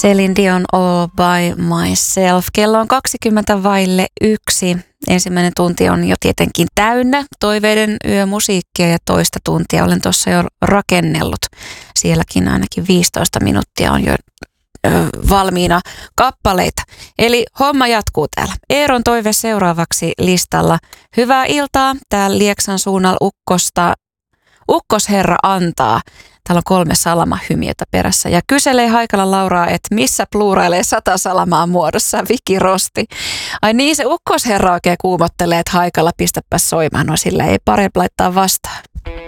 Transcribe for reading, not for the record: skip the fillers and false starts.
Celine Dion All by Myself. Kello on 1:20. Ensimmäinen tunti on jo tietenkin täynnä toiveiden yömusiikkia ja toista tuntia olen tuossa jo rakennellut. Sielläkin ainakin 15 minuuttia on jo valmiina kappaleita. Eli homma jatkuu täällä. Eeron toive seuraavaksi listalla. Hyvää iltaa. Täällä Lieksan suunnalla Ukkosherra antaa. Täällä on 3 salamahymiötä perässä. Ja kyselee Haikala Lauraa, että missä pluurailee 100 salamaa muodossa Viki Rosti. Ai niin, se Ukkosherra oikein kuumottelee, että Haikala pistäpä soimaan. No sillä ei parempi laittaa vastaan.